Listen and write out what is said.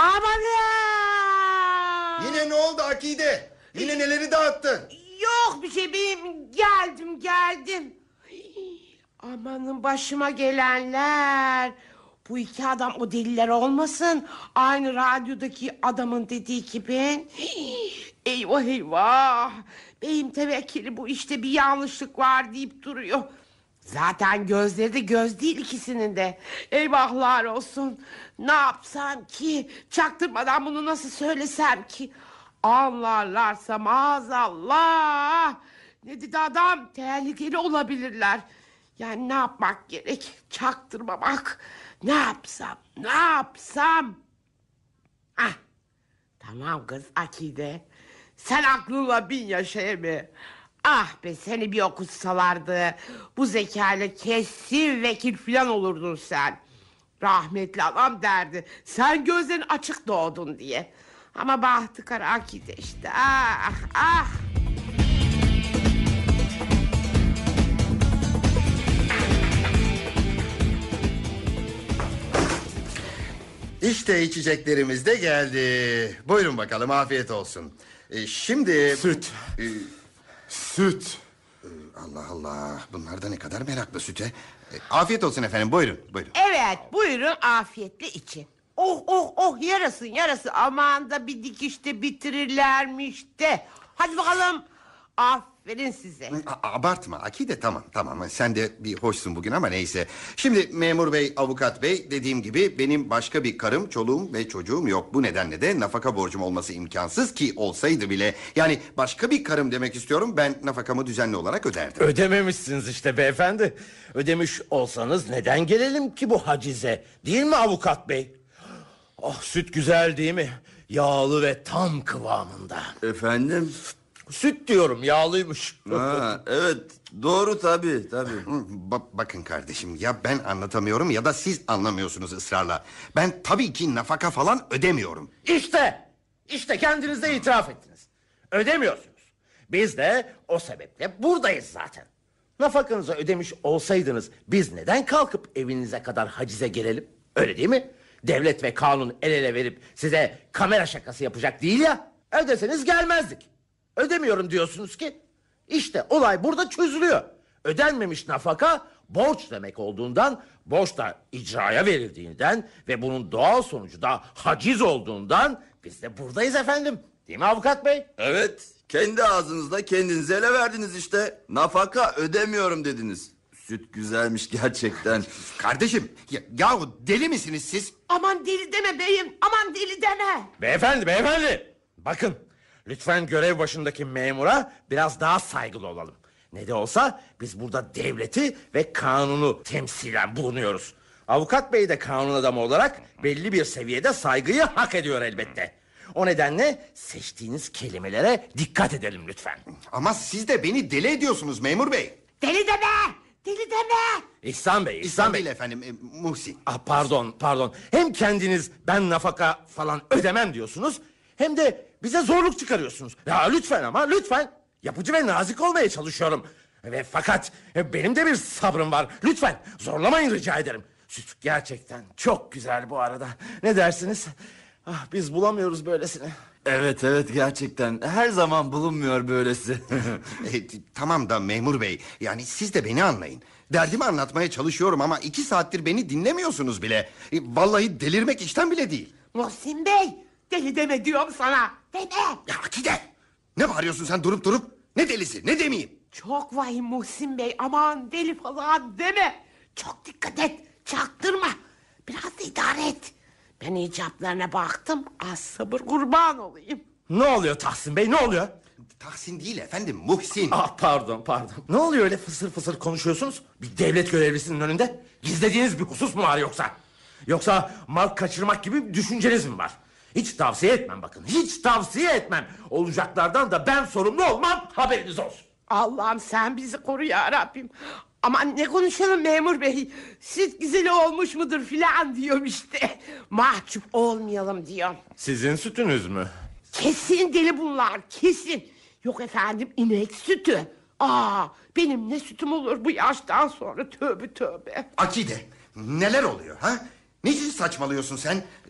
Amanın! Yine ne oldu Akide? Yine neleri dağıttın? Yok bir şey, benim geldim. Amanın başıma gelenler. Bu iki adam o deliler olmasın. Aynı radyodaki adamın dediği gibi. Eyvah eyvah. Beyim tevekkili bu işte bir yanlışlık var deyip duruyor. Zaten gözleri de göz değil ikisinin de. Eyvahlar olsun. Ne yapsam ki? Çaktırmadan bunu nasıl söylesem ki? Anlarlarsa maazallah. Ne dedi adam? Tehlikeli olabilirler. Yani ne yapmak gerek? Çaktırmamak. Ne yapsam? Ah, tamam kız Akide. Sen aklınla bin yaşa mı? Ah be, seni bir okutsalardı bu zekayla kesin vekil filan olurdun sen. Rahmetli adam derdi sen gözlerin açık doğdun diye. Ama bahtı kara Akide işte. Ah. İşte içeceklerimiz de geldi. Buyurun bakalım, afiyet olsun. Şimdi... Süt. Allah Allah, bunlar da ne kadar meraklı süte. Afiyet olsun efendim, buyurun. Evet, buyurun afiyetle için. Oh yarası aman da bir dikişte bitirirlermiş de. Hadi bakalım, aferin size. Abartma Akide, tamam. Sen de bir hoşsun bugün ama neyse. Şimdi memur bey, avukat bey, dediğim gibi benim başka bir karım, çoluğum ve çocuğum yok. Bu nedenle de nafaka borcum olması imkansız, ki olsaydı bile. Yani başka bir karım demek istiyorum, ben nafakamı düzenli olarak öderdim. Ödememişsiniz işte beyefendi. Ödemiş olsanız neden gelelim ki bu hacize? Değil mi avukat bey? Oh, süt güzel değil mi? Yağlı ve tam kıvamında. Efendim? Süt diyorum, yağlıymış. Ha, evet, doğru tabii. Bakın kardeşim, ya ben anlatamıyorum ya da siz anlamıyorsunuz ısrarla. Ben tabii ki nafaka falan ödemiyorum. İşte kendiniz de itiraf ettiniz. Ödemiyorsunuz. Biz de o sebeple buradayız zaten. Nafakanızı ödemiş olsaydınız biz neden kalkıp evinize kadar hacize gelelim? Öyle değil mi? Devlet ve kanun el ele verip size kamera şakası yapacak değil ya. Ödeseniz gelmezdik. Ödemiyorum diyorsunuz ki. İşte olay burada çözülüyor. Ödenmemiş nafaka borç demek olduğundan, borç da icraya verildiğinden ve bunun doğal sonucu da haciz olduğundan biz de buradayız efendim. Değil mi avukat bey? Evet, kendi ağzınızla kendinize ele verdiniz işte. Nafaka ödemiyorum dediniz. Süt güzelmiş gerçekten. Kardeşim, yahu deli misiniz siz? Aman deli deme beyim, aman deli deme. Beyefendi. Bakın, lütfen görev başındaki memura biraz daha saygılı olalım. Ne de olsa biz burada devleti ve kanunu temsilen bulunuyoruz. Avukat bey de kanun adamı olarak belli bir seviyede saygıyı hak ediyor elbette. O nedenle seçtiğiniz kelimelere dikkat edelim lütfen. Ama siz de beni deli ediyorsunuz memur bey. Deli deme. İhsan Bey. Değil efendim, Muhsin. Pardon. Hem kendiniz ben nafaka falan ödemem diyorsunuz, hem de bize zorluk çıkarıyorsunuz. Ya lütfen. Yapıcı ve nazik olmaya çalışıyorum. Fakat benim de bir sabrım var. Lütfen zorlamayın rica ederim. Süt gerçekten çok güzel bu arada. Ne dersiniz? Biz bulamıyoruz böylesini. Evet, gerçekten her zaman bulunmuyor böylesi. Tamam da memur bey, yani siz de beni anlayın. Derdimi anlatmaya çalışıyorum ama 2 saattir beni dinlemiyorsunuz bile. Vallahi delirmek işten bile değil. Muhsin Bey, deli deme diyorum sana. Deme. Ya Akide, ne bağırıyorsun sen durup? Ne delisi, ne demeyeyim? Çok vahim Muhsin Bey, aman deli falan deme. Çok dikkat et, çaktırma. Biraz da idare et. Ben icaplarına baktım, az sabır kurban olayım. Ne oluyor Tahsin Bey, ne oluyor? Tahsin değil efendim, Muhsin. Pardon. Ne oluyor öyle fısır konuşuyorsunuz? Bir devlet görevlisinin önünde. Gizlediğiniz bir husus mu var yoksa? Yoksa mal kaçırmak gibi bir düşünceniz mi var? Hiç tavsiye etmem bakın. Hiç tavsiye etmem. Olacaklardan da ben sorumlu olmam, haberiniz olsun. Allah'ım sen bizi koru ya Rabbim. Aman ne konuşalım memur bey. Süt güzeli olmuş mudur filan diyorum işte. Mahcup olmayalım diyorum. Sizin sütünüz mü? Kesin deli bunlar, kesin. Yok efendim, inek sütü. Benim ne sütüm olur bu yaştan sonra, tövbe. Akide, neler oluyor ha? Niçin saçmalıyorsun sen?